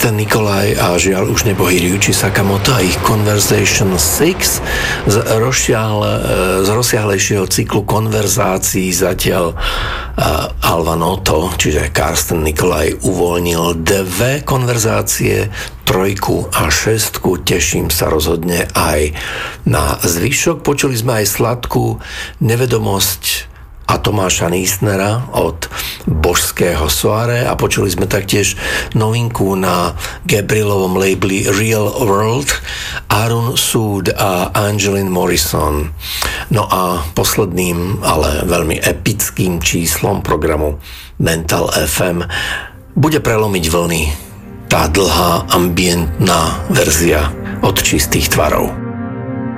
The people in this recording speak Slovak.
Karsten Nikolaj a žiaľ už nebohý Ryuichi Sakamoto a ich Conversation 6 z rozsiahlejšieho cyklu konverzácií zatiaľ Alva Noto, čiže Karsten Nikolaj uvoľnil 2 konverzácie, 3 a 6. Teším sa rozhodne aj na zvyšok. Počuli sme aj sladkú Nevedomosť a Tomáša Nísnera od Božského soare a počuli sme taktiež novinku na Gabrielovom labeli Real World, Arun Sood a Angeline Morrison. No a posledným, ale veľmi epickým číslom programu Mental FM bude prelomiť vlny tá dlhá ambientná verzia od Čistých tvarov.